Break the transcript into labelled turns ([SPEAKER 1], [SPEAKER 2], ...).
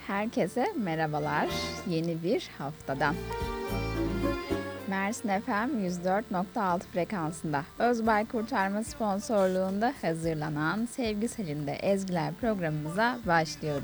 [SPEAKER 1] Herkese merhabalar. Yeni bir haftadan. Mersin FM 104.6 frekansında Özbay Kurtarma sponsorluğunda hazırlanan Sevgi Selin'de Ezgiler programımıza başlıyoruz.